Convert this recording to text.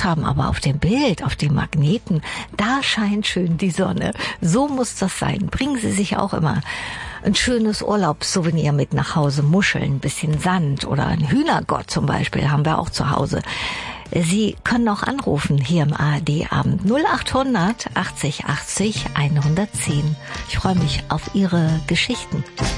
haben, aber auf dem Bild, auf dem Magneten, da scheint schön die Sonne. So muss das sein. Bringen Sie sich auch immer ein schönes Urlaubssouvenir mit nach Hause. Muscheln, ein bisschen Sand oder ein Hühnergott zum Beispiel haben wir auch zu Hause. Sie können auch anrufen hier im ARD-Abend 0800 80 80 110. Ich freue mich auf Ihre Geschichten.